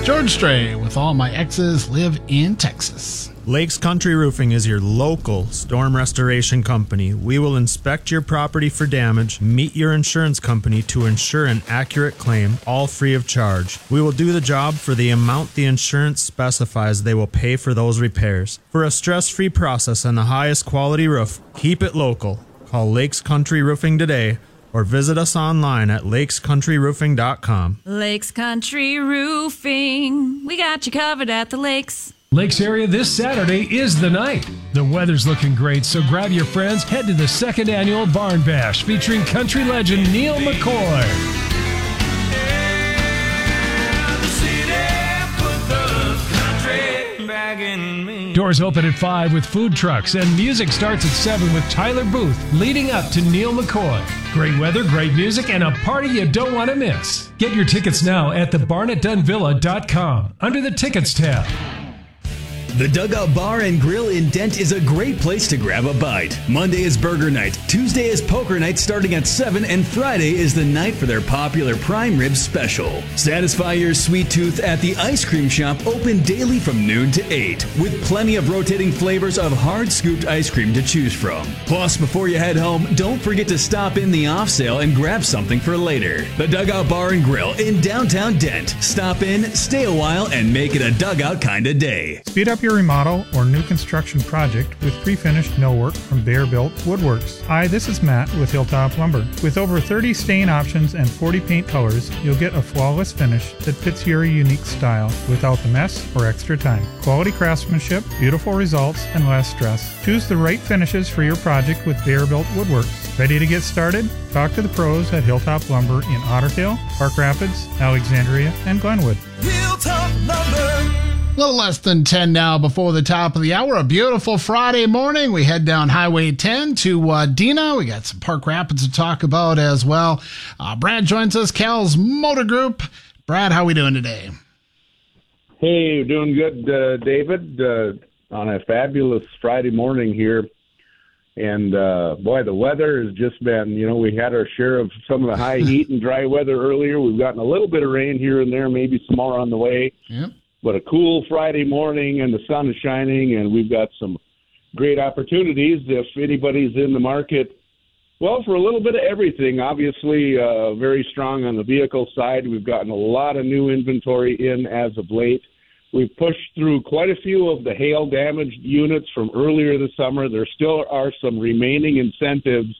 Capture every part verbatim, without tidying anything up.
George Stray with All My Exes Live in Texas. Lakes Country Roofing is your local storm restoration company. We will inspect your property for damage, meet your insurance company to ensure an accurate claim, all free of charge. We will do the job for the amount the insurance specifies they will pay for those repairs. For a stress-free process and the highest quality roof, keep it local. Call Lakes Country Roofing today or visit us online at lakes country roofing dot com. Lakes Country Roofing. We got you covered at the lakes. Lakes area this Saturday is the night. The weather's looking great, so grab your friends, head to the second annual Barn Bash featuring country legend Neil McCoy. Doors open at five with food trucks, and music starts at seven with Tyler Booth leading up to Neil McCoy. Great weather, great music, and a party you don't want to miss. Get your tickets now at the barnet dunn villa dot com under the Tickets tab. The Dugout Bar and Grill in Dent is a great place to grab a bite. Monday is burger night, Tuesday is poker night starting at seven, and Friday is the night for their popular prime rib special. Satisfy your sweet tooth at the ice cream shop, open daily from noon to eight, with plenty of rotating flavors of hard scooped ice cream to choose from. Plus, before you head home, don't forget to stop in the off sale and grab something for later. The Dugout Bar and Grill in downtown Dent. Stop in, stay a while, and make it a dugout kind of day. Speed up your remodel or new construction project with pre-finished millwork from Bear Built Woodworks. Hi, this is Matt with Hilltop Lumber. With over thirty stain options and forty paint colors, you'll get a flawless finish that fits your unique style without the mess or extra time. Quality craftsmanship, beautiful results, and less stress. Choose the right finishes for your project with Bear Built Woodworks. Ready to get started? Talk to the pros at Hilltop Lumber in Otter Tail, Park Rapids, Alexandria, and Glenwood. Hilltop Lumber. A little less than ten now before the top of the hour. A beautiful Friday morning. We head down Highway ten to uh, Dina. We got some Park Rapids to talk about as well. Uh, Brad joins us, Cal's Motor Group. Brad, how we doing today? Hey, doing good, uh, David, uh, on a fabulous Friday morning here. And, uh, boy, the weather has just been, you know, we had our share of some of the high heat and dry weather earlier. We've gotten a little bit of rain here and there, maybe some more on the way. Yep. But a cool Friday morning, and the sun is shining, and we've got some great opportunities if anybody's in the market. Well, for a little bit of everything, obviously uh, very strong on the vehicle side. We've gotten a lot of new inventory in as of late. We've pushed through quite a few of the hail-damaged units from earlier this summer. There still are some remaining incentives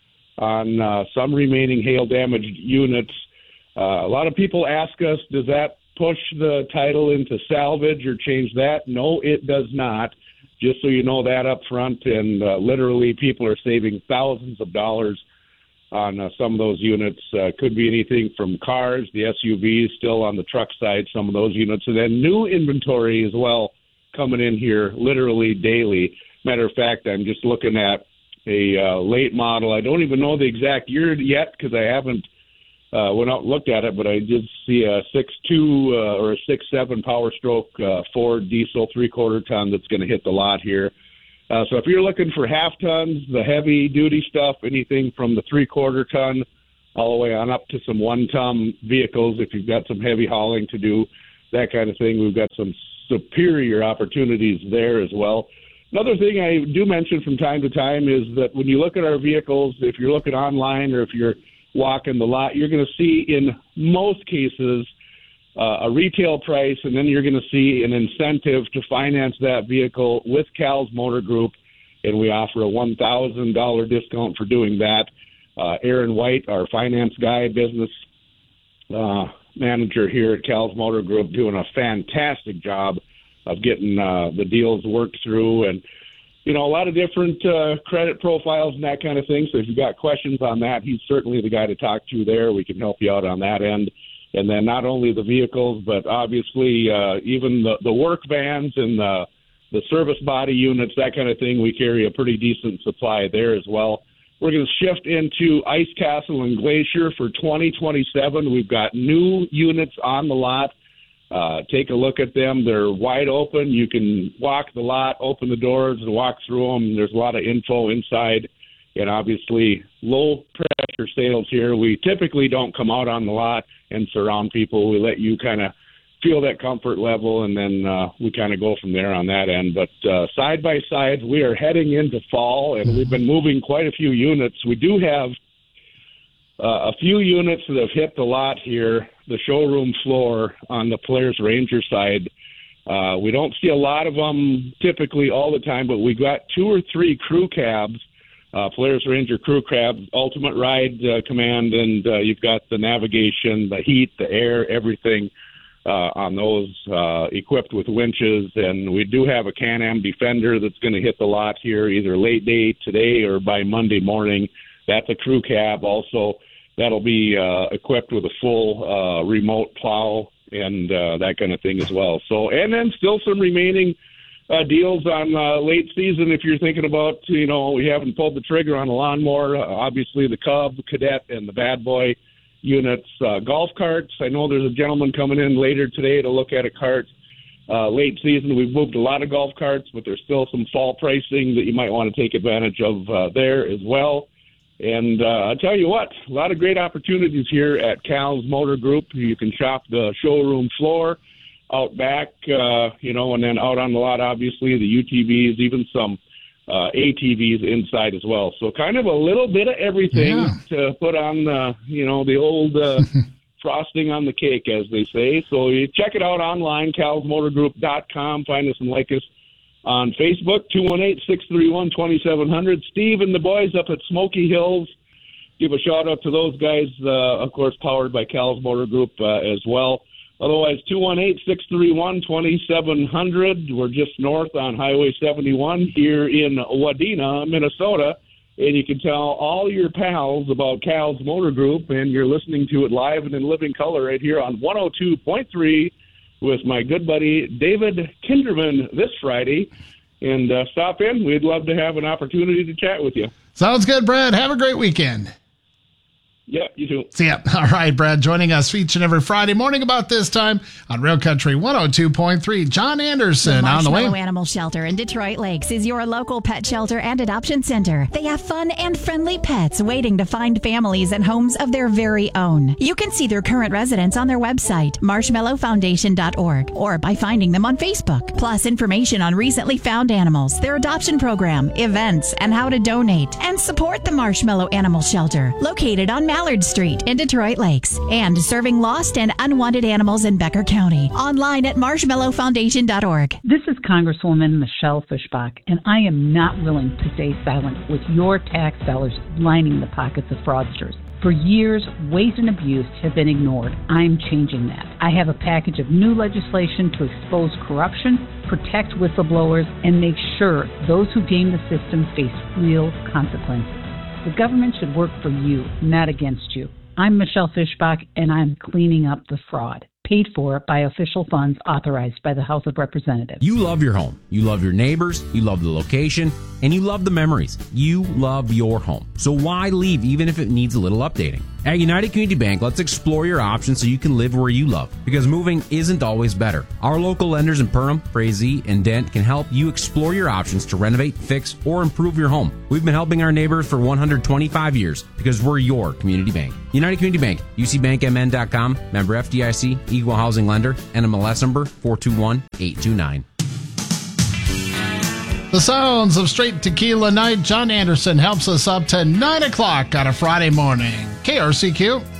on uh, some remaining hail-damaged units. Uh, a lot of people ask us, does that push the title into salvage or change that? No, it does not. Just so you know that up front. And uh, literally people are saving thousands of dollars on uh, some of those units. Uh, could be anything from cars, the S U Vs, still on the truck side, some of those units. And then new inventory as well coming in here literally daily. Matter of fact, I'm just looking at a uh, late model. I don't even know the exact year yet because I haven't Uh, went out and looked at it, but I did see a six two uh, or a six seven Power Stroke uh, Ford diesel three-quarter ton that's going to hit the lot here. Uh, so if you're looking for half tons, the heavy-duty stuff, anything from the three-quarter ton all the way on up to some one-ton vehicles, if you've got some heavy hauling to do, that kind of thing, we've got some superior opportunities there as well. Another thing I do mention from time to time is that when you look at our vehicles, if you're looking online or if you're walking the lot, you're going to see in most cases uh, a retail price, and then you're going to see an incentive to finance that vehicle with Cal's Motor Group, and we offer a one thousand dollars discount for doing that. Uh, Aaron White, our finance guy, business uh, manager here at Cal's Motor Group, doing a fantastic job of getting uh, the deals worked through, and you know, a lot of different uh, credit profiles and that kind of thing. So if you've got questions on that, he's certainly the guy to talk to there. We can help you out on that end. And then not only the vehicles, but obviously uh, even the, the work vans and the, the service body units, that kind of thing. We carry a pretty decent supply there as well. We're going to shift into Ice Castle and Glacier for twenty twenty-seven. We've got new units on the lot. Uh, take a look at them. They're wide open. You can walk the lot, open the doors, and walk through them. There's a lot of info inside, and obviously low-pressure sales here. We typically don't come out on the lot and surround people. We let you kind of feel that comfort level, and then uh, we kind of go from there on that end. But uh, side by side, we are heading into fall, and we've been moving quite a few units. We do have uh, a few units that have hit the lot here, the showroom floor on the Polaris Ranger side. Uh, we don't see a lot of them typically all the time, but we got two or three crew cabs, uh, Polaris Ranger crew cabs, ultimate ride uh, command, and uh, you've got the navigation, the heat, the air, everything uh, on those uh, equipped with winches. And we do have a Can-Am Defender that's going to hit the lot here either late day today or by Monday morning. That's a crew cab also. That'll be uh, equipped with a full uh, remote plow and uh, that kind of thing as well. So, and then still some remaining uh, deals on uh, late season. If you're thinking about, you know, we haven't pulled the trigger on a lawnmower, uh, obviously the Cub, the Cadet, and the Bad Boy units. Uh, golf carts, I know there's a gentleman coming in later today to look at a cart. Uh, late season, we've moved a lot of golf carts, but there's still some fall pricing that you might want to take advantage of uh, there as well. And uh, I'll tell you what, a lot of great opportunities here at Cal's Motor Group. You can shop the showroom floor, out back, uh, you know, and then out on the lot, obviously, the U T Vs, even some uh, A T Vs inside as well. So kind of a little bit of everything yeah. to put on, uh, you know, the old uh, frosting on the cake, as they say. So you check it out online, cals motor group dot com. Find us and like us on Facebook, two one eight, six three one, two seven zero zero. Steve and the boys up at Smoky Hills, give a shout-out to those guys, uh, of course, powered by Cal's Motor Group uh, as well. Otherwise, two one eight, six three one, two seven zero zero. We're just north on Highway seventy-one here in Wadena, Minnesota. And you can tell all your pals about Cal's Motor Group, and you're listening to it live and in living color right here on one oh two point three with my good buddy David Kinderman this Friday. And uh, stop in. We'd love to have an opportunity to chat with you. Sounds good, Brad. Have a great weekend. Yeah, you too. See ya. All right, Brad, joining us each and every Friday morning about this time on Real Country one oh two point three. John Anderson the on the way. Marshmallow Animal Shelter in Detroit Lakes is your local pet shelter and adoption center. They have fun and friendly pets waiting to find families and homes of their very own. You can see their current residents on their website, marshmallow foundation dot org, or by finding them on Facebook. Plus, information on recently found animals, their adoption program, events, and how to donate and support the Marshmallow Animal Shelter, located on Mallard Street in Detroit Lakes, and serving lost and unwanted animals in Becker County. Online at marshmallow foundation dot org. This is Congresswoman Michelle Fischbach, and I am not willing to stay silent with your tax dollars lining the pockets of fraudsters. For years, waste and abuse have been ignored. I'm changing that. I have a package of new legislation to expose corruption, protect whistleblowers, and make sure those who game the system face real consequences. The government should work for you, not against you. I'm Michelle Fischbach, and I'm cleaning up the fraud, paid for by official funds authorized by the House of Representatives. You love your home. You love your neighbors. You love the location. And you love the memories. You love your home. So why leave even if it needs a little updating? At United Community Bank, let's explore your options so you can live where you love. Because moving isn't always better. Our local lenders in Perham, Frazee, and Dent can help you explore your options to renovate, fix, or improve your home. We've been helping our neighbors for one hundred twenty-five years because we're your community bank. United Community Bank, U C bank M N dot com, member F D I C, equal housing lender, N M L S number four two one eight two nine. The sounds of Straight Tequila Night. John Anderson helps us up to nine o'clock on a Friday morning. K R C Q.